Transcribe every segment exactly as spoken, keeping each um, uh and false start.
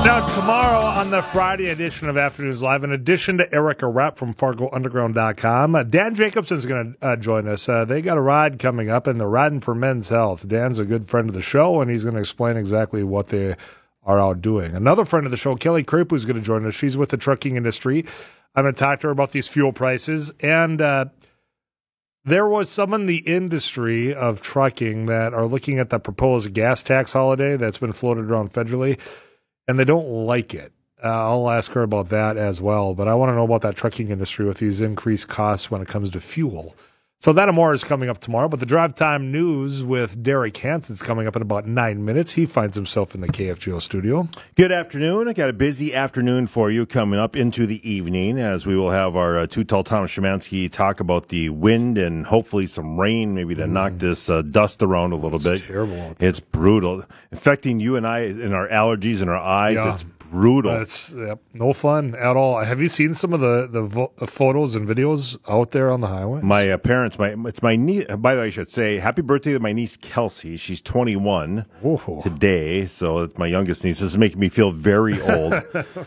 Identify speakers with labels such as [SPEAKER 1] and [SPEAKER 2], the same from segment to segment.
[SPEAKER 1] Now, tomorrow on the Friday edition of Afternoons Live, in addition to Erica Rapp from Fargo Underground dot com, uh, Dan Jacobson's going to uh, join us. Uh, they got a ride coming up, and they're riding for Men's Health. Dan's a good friend of the show, and he's going to explain exactly what they are out doing. Another friend of the show, Kelly Crape, who's going to join us. She's with the trucking industry. I'm going to talk to her about these fuel prices. And uh, there was some in the industry of trucking that are looking at the proposed gas tax holiday that's been floated around federally, and they don't like it. Uh, I'll ask her about that as well. But I want to know about that trucking industry with these increased costs when it comes to fuel. So that and more is coming up tomorrow. But the Drive Time News with Derek Hansen's coming up in about nine minutes. He finds himself in the K F G O studio.
[SPEAKER 2] Good afternoon. I got a busy afternoon for you coming up into the evening, as we will have our uh, Too-Tall Tom Szymanski talk about the wind and hopefully some rain, maybe to mm. knock this uh, dust around a little
[SPEAKER 1] it's
[SPEAKER 2] bit.
[SPEAKER 1] Terrible out there.
[SPEAKER 2] It's brutal. Affecting you and I in our allergies and our eyes.
[SPEAKER 1] Yeah.
[SPEAKER 2] It's brutal.
[SPEAKER 1] It's yep, no fun at all. Have you seen some of the, the, vo- the photos and videos out there on the highway?
[SPEAKER 2] My uh, parents, my it's my niece. By the way, I should say happy birthday to my niece Kelsey. She's twenty-one
[SPEAKER 1] Ooh.
[SPEAKER 2] today, so it's my youngest niece. This is making me feel very old.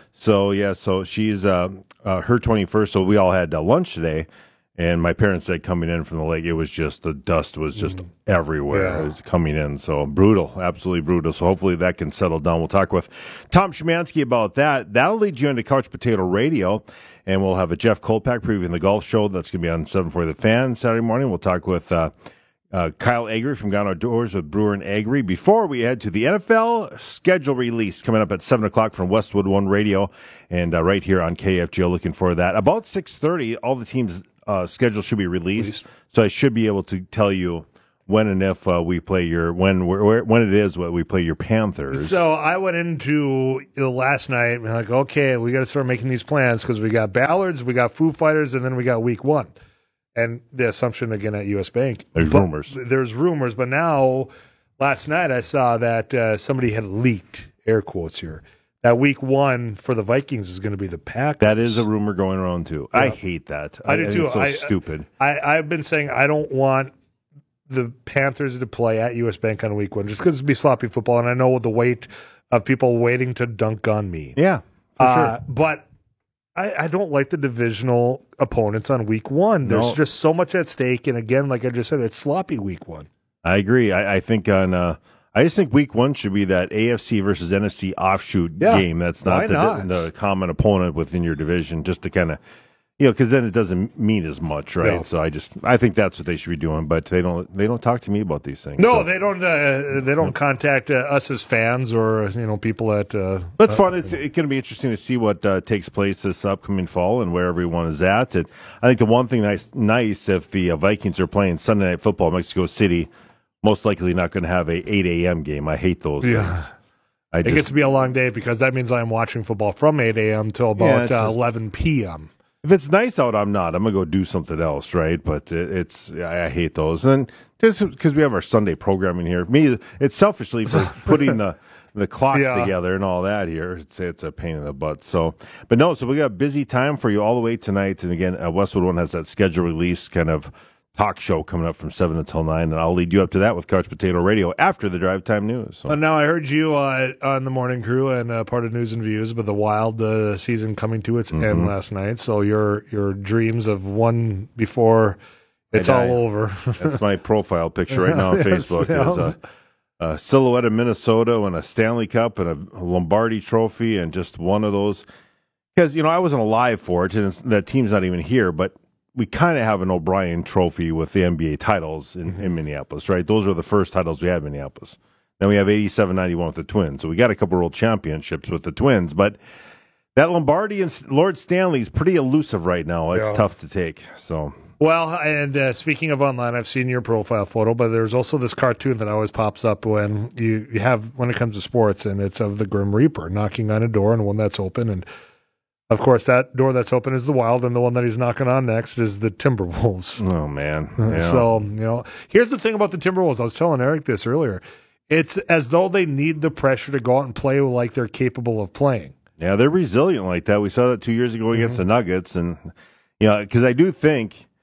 [SPEAKER 2] so yeah, so she's uh, uh, her twenty-first. So we all had uh, lunch today. And my parents said coming in from the lake, it was just, the dust was just mm. everywhere.
[SPEAKER 1] Yeah.
[SPEAKER 2] It was coming in. So brutal, absolutely brutal. So hopefully that can settle down. We'll talk with Tom Szymanski about that. That'll lead you into Couch Potato Radio. And we'll have a Jeff Kolpak previewing the golf show. That's going to be on seven forty The Fan Saturday morning. We'll talk with uh, uh, Kyle Agri from Gone Outdoors with Brewer and Agri. Before we head to the N F L schedule release coming up at seven o'clock from Westwood One Radio. And uh, right here on K F G O, looking for that. About six thirty, all the teams' Uh, schedule should be released, so I should be able to tell you when and if uh, we play your when where, when it is when we play your Panthers.
[SPEAKER 1] So I went into the last night and like, okay, we got to start making these plans because we got Ballards, we got Foo Fighters, and then we got Week One, and the assumption again at U S Bank.
[SPEAKER 2] There's
[SPEAKER 1] but,
[SPEAKER 2] rumors.
[SPEAKER 1] There's rumors, but now last night I saw that uh, somebody had leaked, air quotes here, that Week One for the Vikings is going to be the Packers.
[SPEAKER 2] That is a rumor going around too. Yeah. I hate that.
[SPEAKER 1] I, I do too.
[SPEAKER 2] It's so
[SPEAKER 1] I,
[SPEAKER 2] stupid.
[SPEAKER 1] I, I've been saying I don't want the Panthers to play at U S Bank on Week One just because it'd be sloppy football, and I know the weight of people waiting to dunk on me.
[SPEAKER 2] Yeah, for
[SPEAKER 1] uh,
[SPEAKER 2] sure.
[SPEAKER 1] But I, I don't like the divisional opponents on Week One. There's
[SPEAKER 2] no.
[SPEAKER 1] just so much at stake, and again, like I just said, it's sloppy Week One.
[SPEAKER 2] I agree. I, I think on. Uh, I just think Week One should be that A F C versus N F C offshoot
[SPEAKER 1] yeah,
[SPEAKER 2] game. That's not the,
[SPEAKER 1] not
[SPEAKER 2] the common opponent within your division, just to kind of, you know, because then it doesn't mean as much, right?
[SPEAKER 1] No.
[SPEAKER 2] So I just, I think that's what they should be doing. But they don't, they don't talk to me about these things.
[SPEAKER 1] No,
[SPEAKER 2] so.
[SPEAKER 1] they don't. Uh, they don't contact uh, us as fans or you know people at. Uh,
[SPEAKER 2] That's
[SPEAKER 1] uh,
[SPEAKER 2] fun. It's, it's going to be interesting to see what uh, takes place this upcoming fall and where everyone is at. And I think the one thing that's nice if the uh, Vikings are playing Sunday Night Football in Mexico City. Most likely not going to have a eight a.m. game. I hate those
[SPEAKER 1] yeah.
[SPEAKER 2] things. I
[SPEAKER 1] it
[SPEAKER 2] just,
[SPEAKER 1] gets to be a long day because that means I'm watching football from eight a.m. till about
[SPEAKER 2] yeah,
[SPEAKER 1] uh,
[SPEAKER 2] just,
[SPEAKER 1] eleven p.m.
[SPEAKER 2] If it's nice out, I'm not. I'm going to go do something else, right? But it, it's I, I hate those. And just because we have our Sunday programming here, me, it's selfishly for putting the the clocks
[SPEAKER 1] yeah.
[SPEAKER 2] together and all that here. It's it's a pain in the butt. So, but no, so we got a busy time for you all the way tonight. And again, uh, Westwood One has that schedule release kind of talk show coming up from seven until nine, and I'll lead you up to that with Couch Potato Radio after the Drive Time News. So.
[SPEAKER 1] Uh, now, I heard you uh, on the morning crew and uh, part of News and Views, but the Wild uh, season coming to its
[SPEAKER 2] mm-hmm.
[SPEAKER 1] end last night, so your your dreams of one before it's all over.
[SPEAKER 2] That's my profile picture right now on
[SPEAKER 1] yes,
[SPEAKER 2] Facebook.
[SPEAKER 1] Yeah.
[SPEAKER 2] There's a, a silhouette of Minnesota and a Stanley Cup and a Lombardi trophy and just one of those. Because, you know, I wasn't alive for it, and that team's not even here, but we kind of have an O'Brien trophy with the N B A titles in, mm-hmm. in Minneapolis, right? Those were the first titles we had in Minneapolis. Then we have eighty-seven ninety-one with the Twins. So we got a couple world championships with the Twins. But that Lombardi and Lord Stanley is pretty elusive right now. It's
[SPEAKER 1] yeah.
[SPEAKER 2] tough to take. So
[SPEAKER 1] Well, and uh, speaking of online, I've seen your profile photo, but there's also this cartoon that always pops up when you, you have when it comes to sports, and it's of the Grim Reaper knocking on a door and one that's open, and of course, that door that's open is the Wild, and the one that he's knocking on next is the Timberwolves.
[SPEAKER 2] Oh, man. Yeah.
[SPEAKER 1] So, you know, here's the thing about the Timberwolves. I was telling Eric this earlier. It's as though they need the pressure to go out and play like they're capable of playing.
[SPEAKER 2] Yeah, they're resilient like that. We saw that two years ago against mm-hmm. the Nuggets. And, you know, because I do think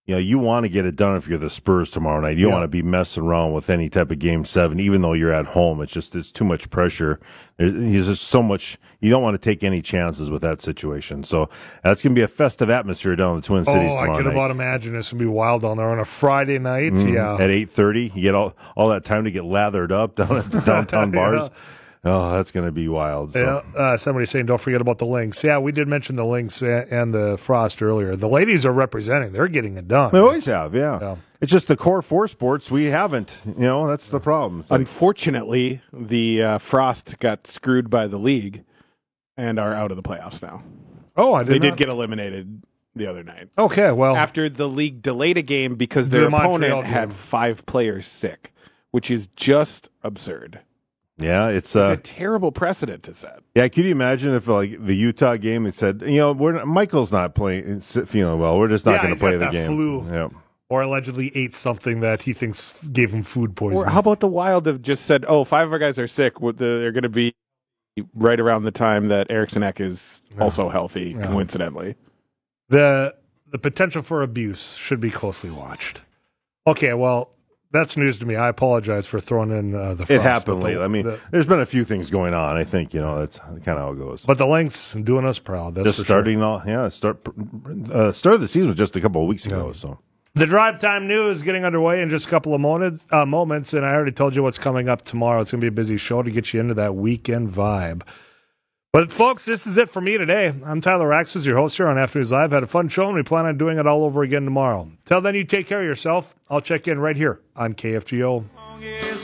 [SPEAKER 2] you know, you want to get it done if you're the Spurs tomorrow night. You don't
[SPEAKER 1] Yeah.
[SPEAKER 2] want to be messing around with any type of game seven, even though you're at home. It's just it's too much pressure. There's, there's just so much. You don't want to take any chances with that situation. So that's going to be a festive atmosphere down in the Twin Cities
[SPEAKER 1] Oh,
[SPEAKER 2] tomorrow
[SPEAKER 1] I could
[SPEAKER 2] night.
[SPEAKER 1] about imagine it's going to be wild down there on a Friday night.
[SPEAKER 2] Mhm.
[SPEAKER 1] Yeah.
[SPEAKER 2] At eight thirty, you get all all that time to get lathered up down at the downtown bars.
[SPEAKER 1] Yeah.
[SPEAKER 2] Oh, that's going to be wild. So.
[SPEAKER 1] Yeah, uh, somebody saying don't forget about the Lynx. Yeah, we did mention the Lynx and, and the Frost earlier. The ladies are representing. They're getting it done.
[SPEAKER 2] They always have, yeah.
[SPEAKER 1] Yeah.
[SPEAKER 2] It's just the core four sports we haven't. You know, that's the problem. It's like-
[SPEAKER 3] Unfortunately, the uh, Frost got screwed by the league and are out of the playoffs now.
[SPEAKER 1] Oh, I did
[SPEAKER 3] They did
[SPEAKER 1] not-
[SPEAKER 3] get eliminated the other night.
[SPEAKER 1] Okay, well,
[SPEAKER 3] After the league delayed a game because
[SPEAKER 1] The
[SPEAKER 3] their
[SPEAKER 1] Montreal
[SPEAKER 3] opponent
[SPEAKER 1] game.
[SPEAKER 3] had five players sick, which is just absurd.
[SPEAKER 2] yeah, it's
[SPEAKER 3] It's
[SPEAKER 2] uh,
[SPEAKER 3] a terrible precedent to set.
[SPEAKER 2] yeah. Could you imagine if like the Utah game, they said, you know, we're not, Michael's not playing, feeling well. We're just not
[SPEAKER 1] Yeah,
[SPEAKER 2] going to
[SPEAKER 1] he's
[SPEAKER 2] play
[SPEAKER 1] got
[SPEAKER 2] the
[SPEAKER 1] that
[SPEAKER 2] game.
[SPEAKER 1] flu.
[SPEAKER 2] Yeah.
[SPEAKER 1] or allegedly ate something that he thinks gave him food
[SPEAKER 3] Or
[SPEAKER 1] poisoning.
[SPEAKER 3] how about the Wild have just said, oh, five of our guys are sick. What the- They're going to be right around the time that Eriksson Ek is also healthy,
[SPEAKER 1] Yeah.
[SPEAKER 3] coincidentally.
[SPEAKER 1] the the potential for abuse should be closely watched. Okay, well, that's news to me. I apologize for throwing in uh, the
[SPEAKER 2] It
[SPEAKER 1] Frost,
[SPEAKER 2] happened
[SPEAKER 1] but the-
[SPEAKER 2] lately. I mean,
[SPEAKER 1] the-
[SPEAKER 2] there's been a few things going on. I think, you know, that's kind of how it goes.
[SPEAKER 1] but the Lynx doing us proud. That's
[SPEAKER 2] just
[SPEAKER 1] for
[SPEAKER 2] starting all, yeah, start uh, start of the season was just a couple of weeks ago.
[SPEAKER 1] Yeah.
[SPEAKER 2] So
[SPEAKER 1] Sure. The Drive Time News getting underway in just a couple of moments, uh, moments, and I already told you what's coming up tomorrow. It's going to be a busy show to get you into that weekend vibe. But, folks, this is it for me today. I'm Tyler Axis, your host here on Afternoons Live. Had a fun show, and we plan on doing it all over again tomorrow. Till then, you take care of yourself. I'll check in right here on K F G O.